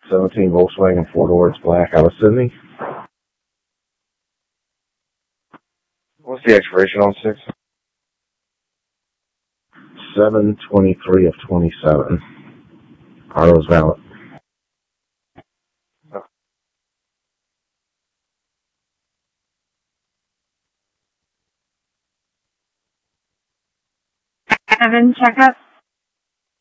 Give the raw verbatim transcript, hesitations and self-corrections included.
seventeen Volkswagen four door, it's black, out of Sydney. What's the expiration on six? seven twenty-three of twenty-seven. Carlos valid. Evan, checkup.